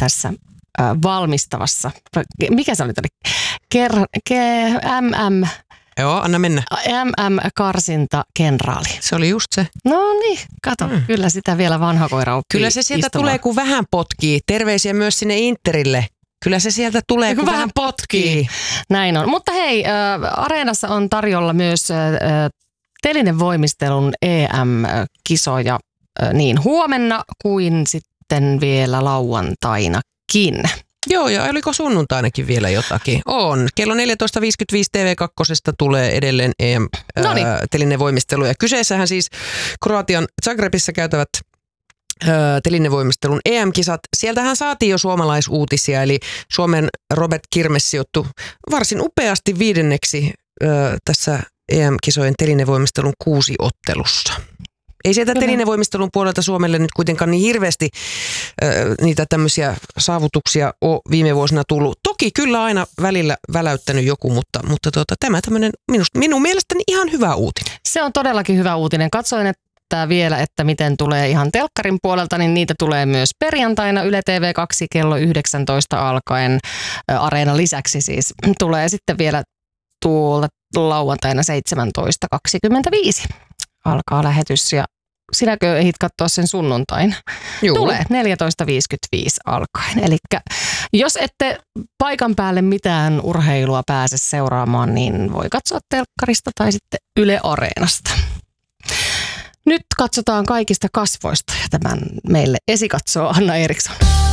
tässä valmistavassa, mikä se oli? Joo, anna mennä. MM-karsintakenraali. Se oli just se. No niin, kato, kyllä sitä vielä vanha koira oppii Kyllä se sieltä istumaan. tulee, kun vähän potkii. Terveisiä myös sinne Interille. Kyllä se sieltä tulee, kun vähän potkii. Näin on. Mutta hei, Areenassa on tarjolla myös telinevoimistelun EM-kisoja niin huomenna kuin sitten vielä lauantainakin. Joo, ja oliko sunnuntainakin vielä jotakin? On. Kello 14.55 TV2 tulee edelleen EM-telinevoimistelu. Ja kyseessähän siis Kroatian Zagrebissa käytävät telinevoimistelun EM-kisat. Sieltähän saatiin jo suomalaisuutisia, eli Suomen Robert Kirmes sijoittui varsin upeasti 5. tässä EM-kisojen telinevoimistelun 6 ottelussa. Ei sieltä telinevoimistelun puolelta Suomelle nyt kuitenkaan niin hirveästi niitä tämmöisiä saavutuksia ole viime vuosina tullut. Toki kyllä aina välillä väläyttänyt joku, mutta tämä tämmöinen minun mielestäni ihan hyvä uutinen. Se on todellakin hyvä uutinen. Katsoin, että vielä, että miten tulee ihan telkkarin puolelta, niin niitä tulee myös perjantaina Yle TV2 kello 19 alkaen. Areenan lisäksi siis tulee sitten vielä tuolta lauantaina 17.25 alkaa lähetys ja sinäkö ehdit katsoa sen sunnuntain? Juu. Tulee 14.55 alkaen. Eli jos ette paikan päälle mitään urheilua pääse seuraamaan, niin voi katsoa telkkarista tai sitten Yle Areenasta. Nyt katsotaan kaikista kasvoista ja tämän meille esikatsoo Anna Eriksson.